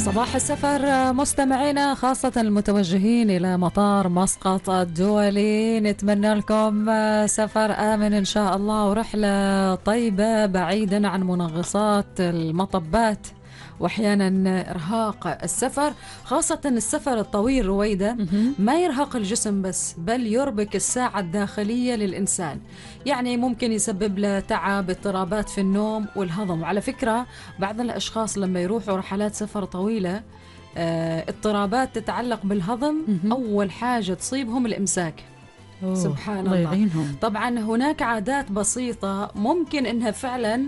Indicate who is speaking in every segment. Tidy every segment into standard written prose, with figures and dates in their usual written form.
Speaker 1: صباح السفر مستمعينا، خاصة المتوجهين إلى مطار مسقط الدولي، نتمنى لكم سفر آمن إن شاء الله ورحلة طيبة بعيدا عن منغصات المطبات وأحيانا إرهاق السفر، خاصة السفر الطويل رويدة ما يرهق الجسم بس بل يربك الساعة الداخلية للإنسان، يعني ممكن يسبب له تعب، اضطرابات في النوم والهضم. وعلى فكرة بعض الأشخاص لما يروحوا رحلات سفر طويلة اضطرابات تتعلق بالهضم أول حاجة تصيبهم الإمساك. سبحان الله يعينهم. طبعا هناك عادات بسيطة ممكن إنها فعلا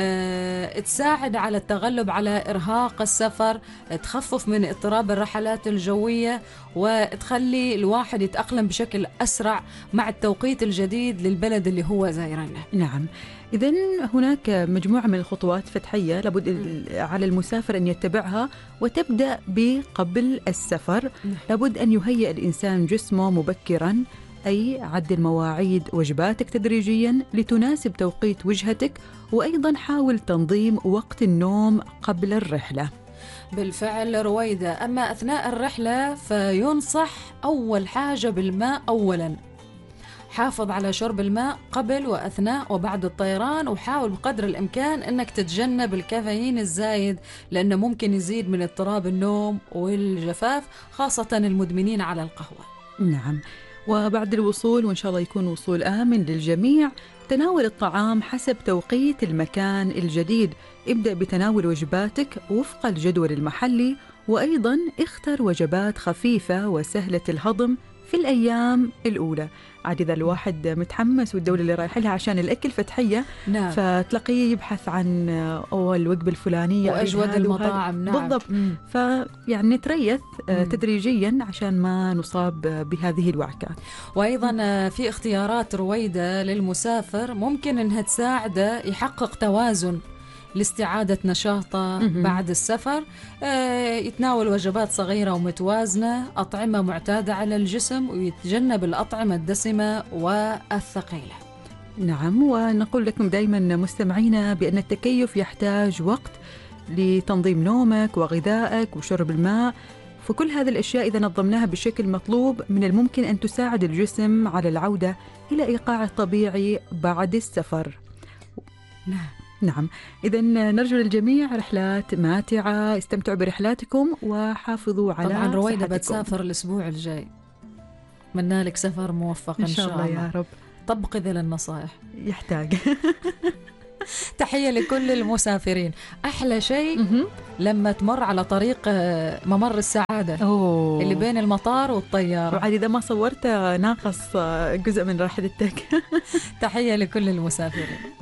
Speaker 1: تساعد على التغلب على إرهاق السفر، تخفف من اضطراب الرحلات الجوية وتخلي الواحد يتأقلم بشكل أسرع مع التوقيت الجديد للبلد اللي هو زائرا له.
Speaker 2: نعم، إذن هناك مجموعة من الخطوات فتحية لابد على المسافر أن يتبعها، وتبدأ بقبل السفر. لابد أن يهيئ الإنسان جسمه مبكرا، أي عدل مواعيد وجباتك تدريجيا لتناسب توقيت وجهتك، وأيضا حاول تنظيم وقت النوم قبل الرحلة.
Speaker 1: بالفعل رويدة، أما أثناء الرحلة فينصح أول حاجة بالماء أولا، حافظ على شرب الماء قبل وأثناء وبعد الطيران، وحاول بقدر الإمكان أنك تتجنب الكافيين الزايد لأنه ممكن يزيد من اضطراب النوم والجفاف، خاصة المدمنين على القهوة.
Speaker 2: نعم، وبعد الوصول وإن شاء الله يكون وصول آمن للجميع، تناول الطعام حسب توقيت المكان الجديد. ابدأ بتناول وجباتك وفق الجدول المحلي، وأيضا اختر وجبات خفيفة وسهلة الهضم في الأيام الأولى. عاد إذا الواحد متحمس والدولة اللي رايح لها عشان الأكل فتحية،
Speaker 1: نعم،
Speaker 2: فتلاقيه يبحث عن الوجبة الفلانية
Speaker 1: وأجود المطاعم. نعم.
Speaker 2: بالضبط. فيعني نتريث تدريجيا عشان ما نصاب بهذه الوعكات.
Speaker 1: وأيضا في اختيارات رويدة للمسافر ممكن أنها تساعده يحقق توازن لاستعادة نشاطه بعد السفر. يتناول وجبات صغيرة ومتوازنة، أطعمة معتادة على الجسم، ويتجنب الأطعمة الدسمة والثقيلة.
Speaker 2: نعم، ونقول لكم دائما مستمعينا بأن التكيف يحتاج وقت لتنظيم نومك وغذائك وشرب الماء، فكل هذه الأشياء إذا نظمناها بشكل مطلوب من الممكن أن تساعد الجسم على العودة إلى إيقاع الطبيعي بعد السفر. نعم، إذن نرجو للجميع رحلات ماتعة، استمتعوا برحلاتكم وحافظوا على
Speaker 1: طبعا رويدة
Speaker 2: صحتكم.
Speaker 1: بتسافر الأسبوع الجاي، أتمنى لك سفر موفق إن شاء الله
Speaker 2: يا رب.
Speaker 1: طبقي ذي النصائح،
Speaker 2: يحتاج.
Speaker 1: تحية لكل المسافرين. أحلى شيء لما تمر على طريق ممر السعادة اللي بين المطار والطيارة،
Speaker 2: وعاد إذا ما صورت ناقص جزء من رحلتك.
Speaker 1: تحية لكل المسافرين.